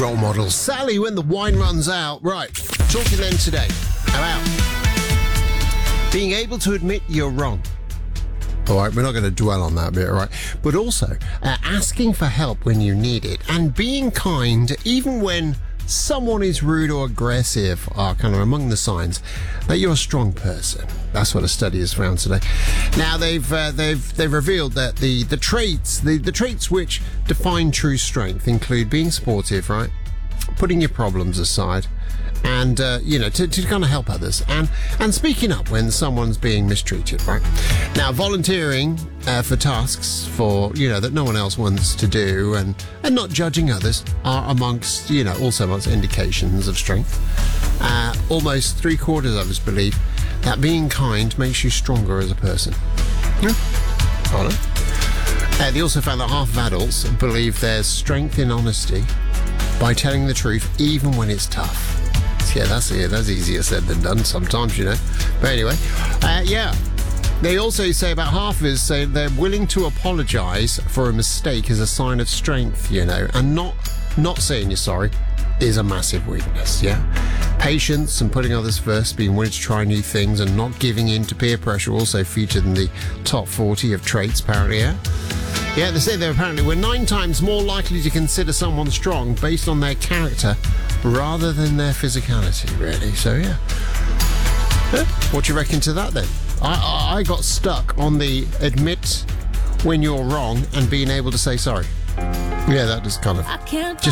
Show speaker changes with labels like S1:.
S1: Role model Sally when the wine runs out. Right, talking then today about being able to admit you're wrong. All right, we're not going to dwell on that bit, all right? But also asking for help when you need it and being kind even when someone is rude or aggressive are kind of among the signs that you're a strong person. That's what a study has found today. Now they've revealed that the traits which define true strength include being sportive, right? Putting your problems aside, and to kind of help others, and speaking up when someone's being mistreated, right? Now, volunteering for tasks that no one else wants to do, and not judging others are amongst indications of strength. Almost 3/4 of us believe that being kind makes you stronger as a person. Yeah. I know. They also found that half of adults believe there's strength in honesty by telling the truth even when it's tough. Yeah, that's easier said than done sometimes, But anyway, They also say about half of us say they're willing to apologise for a mistake as a sign of strength, and not saying you're sorry is a massive weakness, yeah? Patience and putting others first, being willing to try new things and not giving in to peer pressure also featured in the top 40 of traits, apparently, yeah? Yeah, they say we're 9 times more likely to consider someone strong based on their character rather than their physicality, really. So, yeah. What do you reckon to that, then? I got stuck on the admit when you're wrong and being able to say sorry. Yeah, that just kind of